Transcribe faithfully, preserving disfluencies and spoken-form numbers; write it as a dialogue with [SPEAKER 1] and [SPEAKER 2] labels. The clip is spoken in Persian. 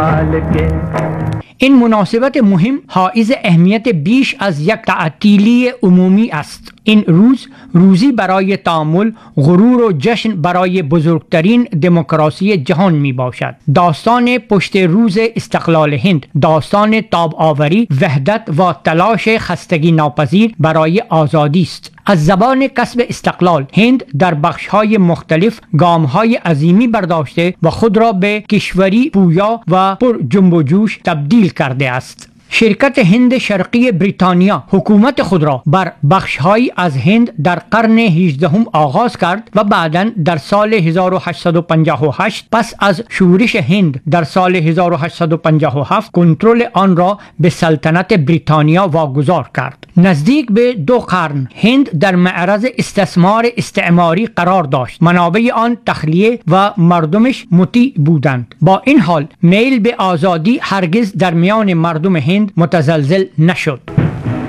[SPEAKER 1] این مناسبت مهم حائز اهمیت بیش از یک تعطیلی عمومی است. این روز روزی برای تأمل، غرور و جشن برای بزرگترین دموکراسی جهان می باشد. داستان پشت روز استقلال هند، داستان تاب آوری، وحدت و تلاش خستگی ناپذیر برای آزادی است. از زبان کسب استقلال هند در بخش‌های مختلف گام‌های عظیمی برداشته و خود را به کشوری پویا و پر جنب و جوش تبدیل کرده است. شرکت هند شرقی بریتانیا حکومت خود را بر بخش‌هایی از هند در قرن هجدهم آغاز کرد و بعداً در سال هزار و هشتصد و پنجاه و هشت پس از شورش هند در سال هزار و هشتصد و پنجاه و هفت کنترل آن را به سلطنت بریتانیا واگذار کرد. نزدیک به دو قرن هند در معرض استثمار استعماری قرار داشت. منابع آن تخلیه و مردمش مطیع بودند. با این حال میل به آزادی هرگز در میان مردم هند متزلزل نشد.